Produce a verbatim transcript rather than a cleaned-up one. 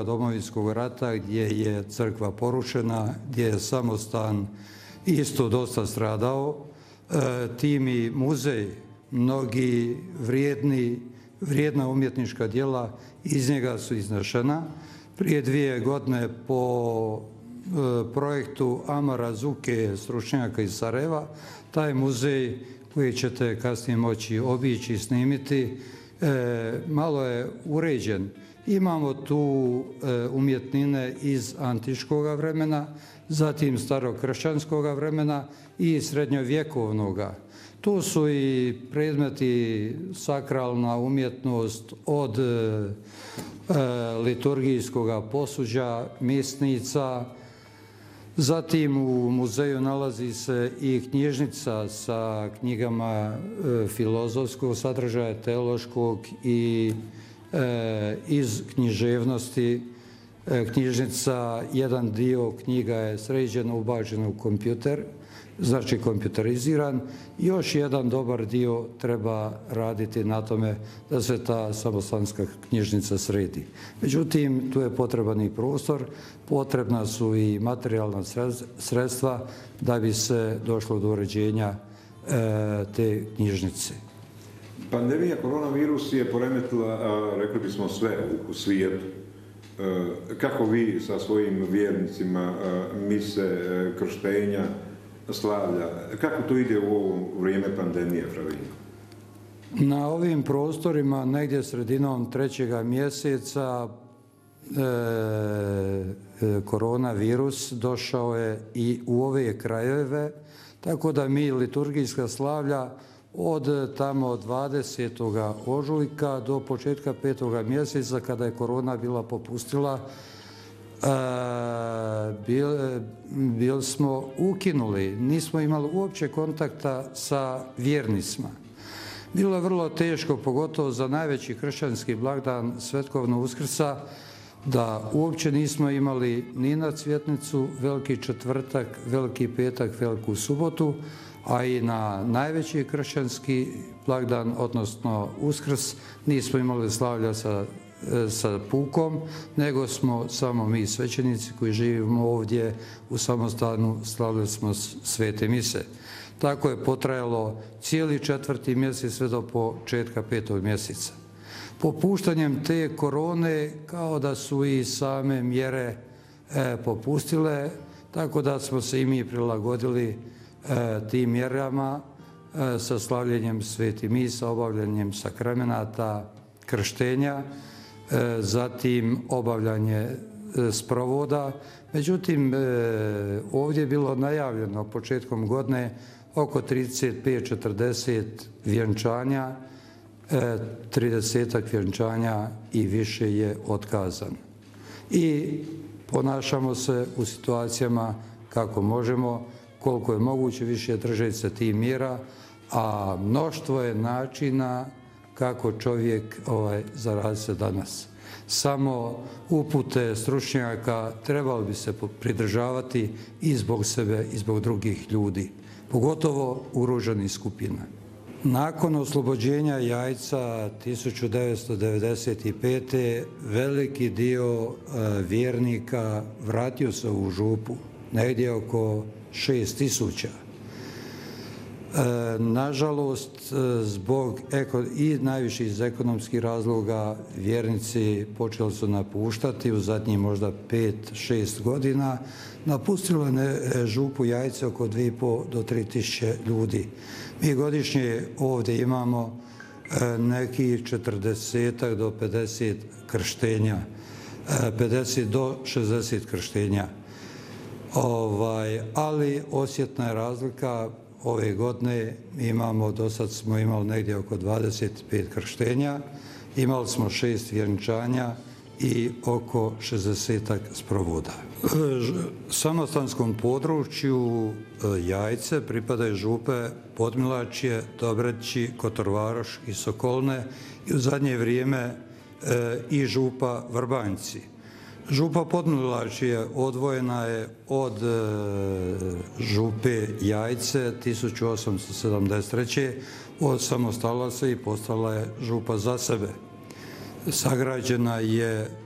drugoga domovinskog rata, gdje je crkva porušena, gdje je samostan isto dosta stradao. Tim i muzej, mnogi vrijedni, vrijedna umjetnička djela iz njega su iznešena. Prije dvije godine po projektu Amara Zuke, stručnjaka iz Sarajeva, taj muzej koji ćete kasnije moći obići i snimiti, malo je uređen. Imamo tu umjetnine iz antičkog vremena, zatim starokršćanskog vremena i srednjovjekovnog. Tu su i predmeti sakralna umjetnost od liturgijskog posuđa, misnica. Zatim u muzeju nalazi se i knjižnica sa knjigama filozofskog sadržaja, teološkog i iz književnosti. Knjižnica, jedan dio knjiga je sređen, ubačen u kompjuter, znači kompjuteriziran. Još jedan dobar dio treba raditi na tome da se ta samostanska knjižnica sredi. Međutim, tu je potreban i prostor, potrebna su i materijalna sredstva da bi se došlo do uređenja te knjižnice. Pandemija koronavirus je poremetila, rekli bismo, sve u svijetu. Kako vi sa svojim vjernicima mise, krštenja, slavlja, kako to ide u ovo vrijeme pandemije, Fravinko? Na ovim prostorima, negdje sredinom trećega mjeseca, koronavirus došao je i u ove krajeve, tako da mi liturgijska slavlja od tamo dvadesetog ožujka do početka petog mjeseca, kada je korona bila popustila, bili smo ukinuli, nismo imali uopće kontakta sa vjernicima. Bilo je vrlo teško, pogotovo za najveći kršćanski blagdan Svetkovnog Uskrsa, da uopće nismo imali ni na Cvjetnicu, Veliki četvrtak, Veliki petak, Veliku subotu, a i na najveći kršćanski blagdan, odnosno Uskrs, nismo imali slavlja sa sa pukom, nego smo samo mi svećenici koji živimo ovdje u samostanu, slavili smo svete mise. Tako je potrajalo cijeli četvrti mjesec sve do početka petog mjeseca. Popuštanjem te korone, kao da su i same mjere popustile, tako da smo se i mi prilagodili tim mjerama sa slavljenjem sveti misa, obavljanjem sakramenata, krštenja, zatim obavljanje sprovoda. Međutim, ovdje je bilo najavljeno početkom godine oko trideset pet četrdeset vjenčanja, tridesetak vjenčanja i više je otkazano. I ponašamo se u situacijama kako možemo, koliko je moguće više držati se tih mjera, a mnoštvo je načina kako čovjek zarazi se danas. Samo upute stručnjaka trebali bi se pridržavati i zbog sebe i zbog drugih ljudi, pogotovo ugroženih skupina. Nakon oslobođenja Jajca tisuću devetsto devedeset pete. veliki dio vjernika vratio se u župu, negdje oko šest tisuća. Nažalost, zbog i najviše iz ekonomskih razloga vjernici počeli su napuštati u zadnjih možda pet šest godina. Napustilo je župu Jajce oko dvije i po do tri tisuće ljudi. Mi godišnje ovdje imamo neki četrdeset do pedeset krštenja, pedeset do šezdeset krštenja. Ali osjetna je razlika. Ove godine imamo, do sad smo imali negdje oko dvadeset pet krštenja, imali smo šest vjenčanja i oko šezdesetak sprovoda. Samostanskom području Jajce pripadaju župe Podmilačje, Dobreći, Kotorvaroš i Sokolne i u zadnje vrijeme i župa Vrbanjci. Župa Podmilačje odvojena je od župe Jajce tisuću osamsto sedamdeset treće. Osamostala se i postala je župa za sebe. Sagrađena je